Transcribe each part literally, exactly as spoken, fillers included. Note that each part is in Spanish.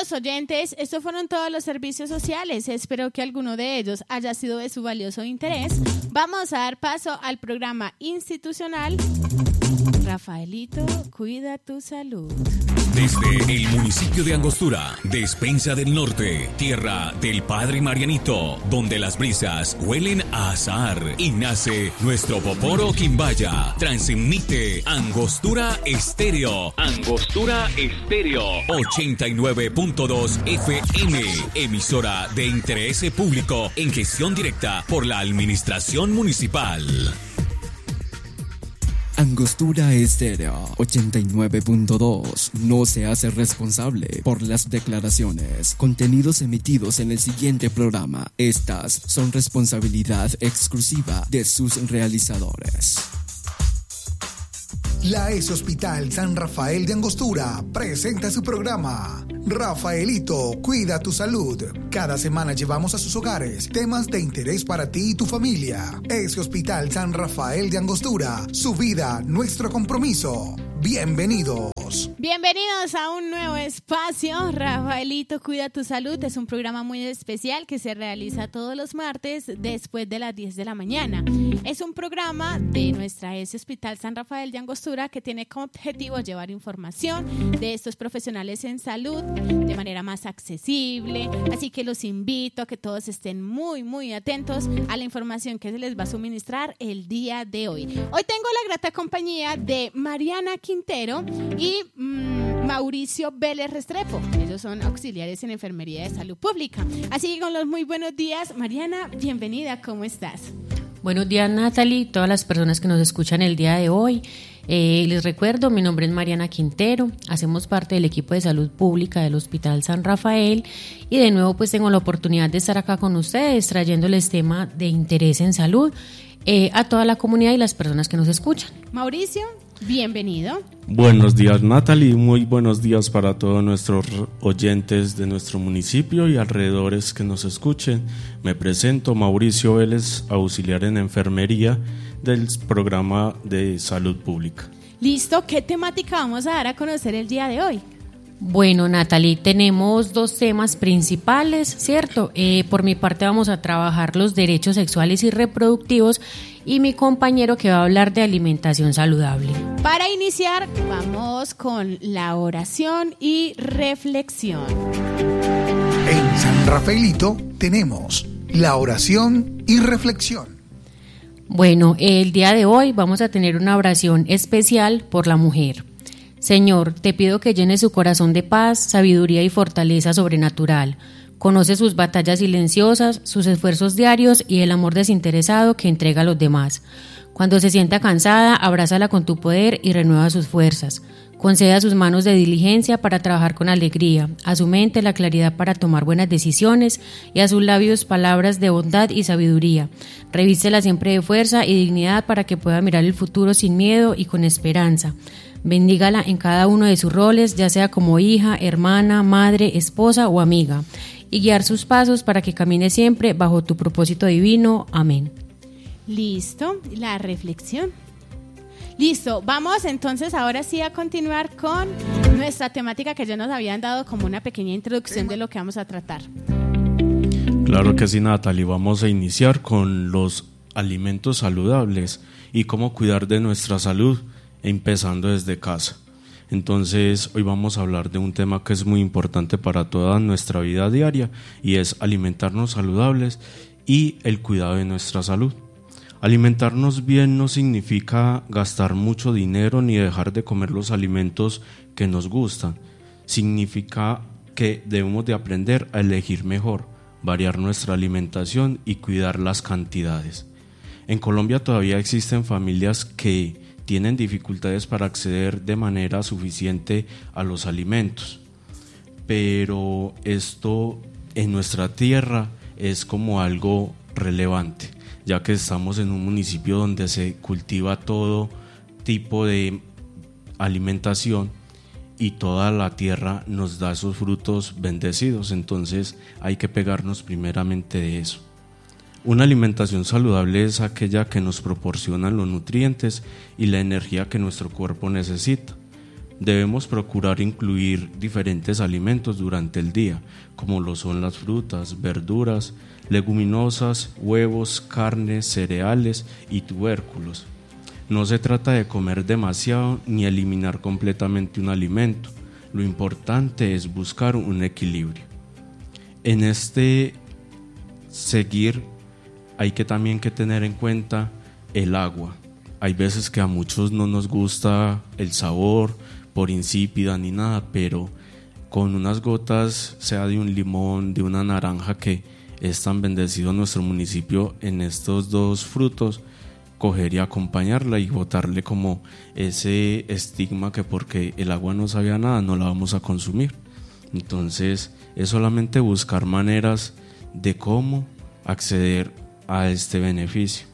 Queridos oyentes, estos fueron todos los servicios sociales. Espero que alguno de ellos haya sido de su valioso interés. Vamos a dar paso al programa institucional. Rafaelito, cuida tu salud. Desde el municipio de Angostura, Despensa del Norte, tierra del Padre Marianito, donde las brisas huelen a azahar y nace nuestro Poporo Quimbaya. Transmite Angostura Estéreo. Angostura Estéreo. ochenta y nueve punto dos F M. Emisora de interés público en gestión directa por la Administración Municipal. Angostura Estéreo ochenta y nueve punto dos no se hace responsable por las declaraciones, contenidos emitidos en el siguiente programa. Estas son responsabilidad exclusiva de sus realizadores. La E S Hospital San Rafael de Angostura presenta su programa Rafaelito, cuida tu salud. Cada semana llevamos a sus hogares temas de interés para ti y tu familia. E S Hospital San Rafael de Angostura, su vida, nuestro compromiso. Bienvenidos. Bienvenidos a un nuevo espacio. Rafaelito, cuida tu salud. Es un programa muy especial que se realiza todos los martes después de las diez de la mañana. Es un programa de nuestra E S Hospital San Rafael de Angostura que tiene como objetivo llevar información de estos profesionales en salud de manera más accesible. Así que los invito a que todos estén muy, muy atentos a la información que se les va a suministrar el día de hoy. Hoy tengo la grata compañía de Mariana Quintero y mmm, Mauricio Vélez Restrepo. Ellos son auxiliares en Enfermería de Salud Pública. Así que con los muy buenos días, Mariana, bienvenida, ¿cómo estás? Buenos días, Natalie, todas las personas que nos escuchan el día de hoy. Eh, les recuerdo, mi nombre es Mariana Quintero, hacemos parte del equipo de salud pública del Hospital San Rafael y de nuevo pues tengo la oportunidad de estar acá con ustedes trayéndoles tema de interés en salud eh, a toda la comunidad y las personas que nos escuchan. Mauricio, bienvenido. Buenos días, Natalie, muy buenos días para todos nuestros oyentes de nuestro municipio y alrededores que nos escuchen. Me presento, Mauricio Vélez, auxiliar en enfermería del programa de salud pública. Listo, ¿qué temática vamos a dar a conocer el día de hoy? Bueno, Natalie, tenemos dos temas principales, ¿cierto? Eh, por mi parte vamos a trabajar los derechos sexuales y reproductivos y mi compañero que va a hablar de alimentación saludable. Para iniciar, vamos con la oración y reflexión. En San Rafaelito tenemos la oración y reflexión. Bueno, el día de hoy vamos a tener una oración especial por la mujer. Señor, te pido que llenes su corazón de paz, sabiduría y fortaleza sobrenatural. Conoce sus batallas silenciosas, sus esfuerzos diarios y el amor desinteresado que entrega a los demás. Cuando se sienta cansada, abrázala con tu poder y renueva sus fuerzas. Concede a sus manos de diligencia para trabajar con alegría, a su mente la claridad para tomar buenas decisiones y a sus labios palabras de bondad y sabiduría. Revístela siempre de fuerza y dignidad para que pueda mirar el futuro sin miedo y con esperanza. Bendígala en cada uno de sus roles, ya sea como hija, hermana, madre, esposa o amiga, y guiar sus pasos para que camine siempre bajo tu propósito divino. Amén. Listo, la reflexión. Listo, vamos entonces ahora sí a continuar con nuestra temática que ya nos habían dado como una pequeña introducción de lo que vamos a tratar. Claro que sí, Natalie, vamos a iniciar con los alimentos saludables y cómo cuidar de nuestra salud, empezando desde casa. Entonces, hoy vamos a hablar de un tema que es muy importante para toda nuestra vida diaria y es alimentarnos saludables y el cuidado de nuestra salud. Alimentarnos bien no significa gastar mucho dinero ni dejar de comer los alimentos que nos gustan. Significa que debemos de aprender a elegir mejor, variar nuestra alimentación y cuidar las cantidades. En Colombia todavía existen familias que tienen dificultades para acceder de manera suficiente a los alimentos, pero esto en nuestra tierra es como algo relevante, ya que estamos en un municipio donde se cultiva todo tipo de alimentación y toda la tierra nos da esos frutos bendecidos, entonces hay que pegarnos primeramente de eso. Una alimentación saludable es aquella que nos proporciona los nutrientes y la energía que nuestro cuerpo necesita, Debemos procurar incluir diferentes alimentos durante el día, como lo son las frutas, verduras, leguminosas, huevos, carnes, cereales y tubérculos. No se trata de comer demasiado ni eliminar completamente un alimento. Lo importante es buscar un equilibrio. En este seguir hay que también que tener en cuenta el agua. Hay veces que a muchos no nos gusta el sabor por insípida ni nada, pero con unas gotas, sea de un limón, de una naranja, que es tan bendecido nuestro municipio en estos dos frutos, coger y acompañarla y botarle como ese estigma que porque el agua no sabía nada no la vamos a consumir. Entonces es solamente buscar maneras de cómo acceder a este beneficio.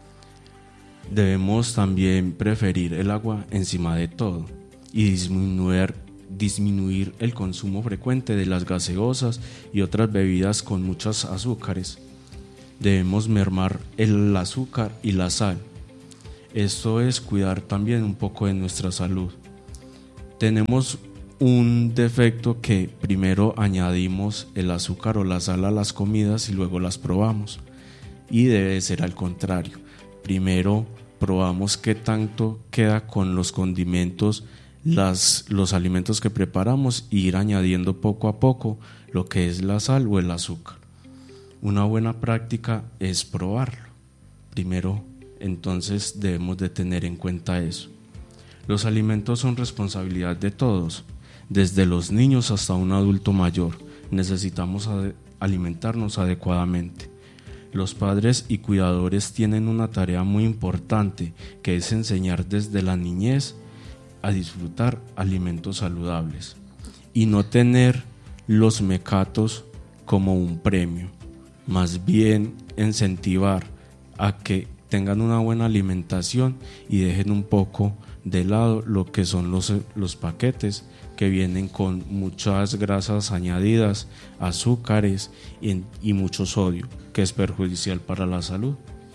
Debemos también preferir el agua encima de todo y disminuir, disminuir el consumo frecuente de las gaseosas y otras bebidas con muchos azúcares. Debemos mermar el azúcar y la sal. Esto es cuidar también un poco de nuestra salud. Tenemos un defecto que primero añadimos el azúcar o la sal a las comidas y luego las probamos. Y debe ser al contrario. Primero probamos qué tanto queda con los condimentos, las, los alimentos que preparamos, e ir añadiendo poco a poco lo que es la sal o el azúcar. Una buena práctica es probarlo. Primero, entonces debemos de tener en cuenta eso. Los alimentos son responsabilidad de todos, desde los niños hasta un adulto mayor. Necesitamos ade- alimentarnos adecuadamente. Los padres y cuidadores tienen una tarea muy importante, que es enseñar desde la niñez a disfrutar alimentos saludables y no tener los mecatos como un premio, más bien incentivar a que tengan una buena alimentación y dejen un poco de lado lo que son los, los paquetes que vienen con muchas grasas añadidas, azúcares y, y mucho sodio, que es perjudicial para la salud.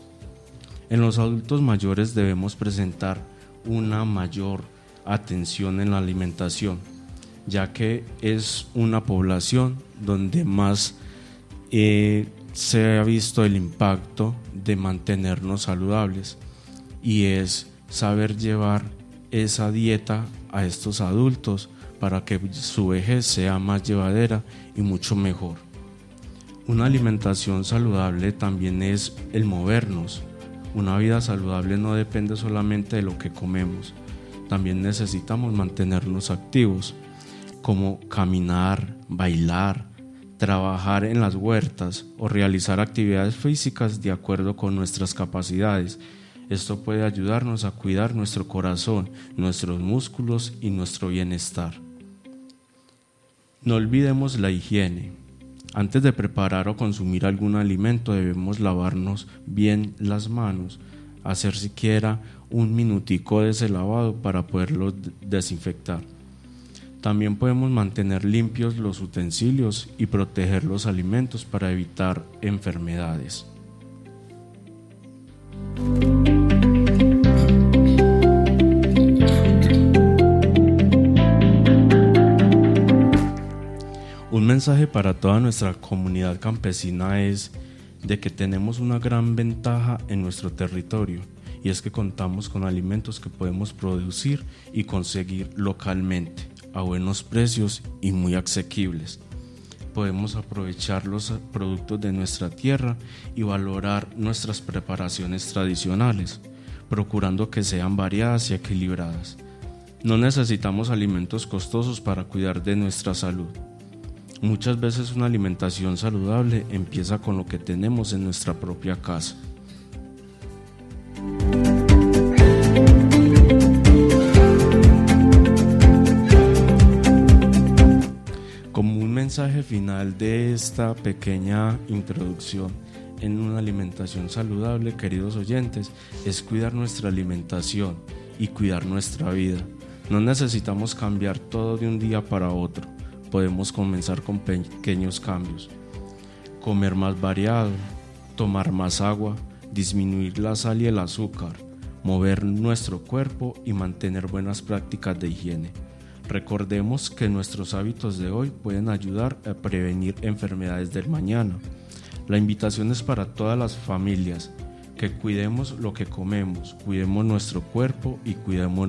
En los adultos mayores debemos presentar una mayor atención en la alimentación, ya que es una población donde más eh, se ha visto el impacto de mantenernos saludables, y es saber llevar esa dieta a estos adultos para que su vejez sea más llevadera y mucho mejor. Una alimentación saludable también es el movernos. Una vida saludable no depende solamente de lo que comemos, también necesitamos mantenernos activos, como caminar, bailar, trabajar en las huertas o realizar actividades físicas de acuerdo con nuestras capacidades. Esto puede ayudarnos a cuidar nuestro corazón, nuestros músculos y nuestro bienestar. No olvidemos la higiene. Antes de preparar o consumir algún alimento debemos lavarnos bien las manos, hacer siquiera un minutico de ese lavado para poderlos desinfectar. También podemos mantener limpios los utensilios y proteger los alimentos para evitar enfermedades. Un mensaje para toda nuestra comunidad campesina es de que tenemos una gran ventaja en nuestro territorio, y es que contamos con alimentos que podemos producir y conseguir localmente a buenos precios y muy asequibles. Podemos aprovechar los productos de nuestra tierra y valorar nuestras preparaciones tradicionales, procurando que sean variadas y equilibradas. No necesitamos alimentos costosos para cuidar de nuestra salud. Muchas veces una alimentación saludable empieza con lo que tenemos en nuestra propia casa. Como un mensaje final de esta pequeña introducción en una alimentación saludable, queridos oyentes, es cuidar nuestra alimentación y cuidar nuestra vida. No necesitamos cambiar todo de un día para otro. Podemos comenzar con pequeños cambios: comer más variado, tomar más agua, disminuir la sal y el azúcar, mover nuestro cuerpo y mantener buenas prácticas de higiene. Recordemos que nuestros hábitos de hoy pueden ayudar a prevenir enfermedades del mañana. La invitación es para todas las familias, que cuidemos lo que comemos, cuidemos nuestro cuerpo y cuidemos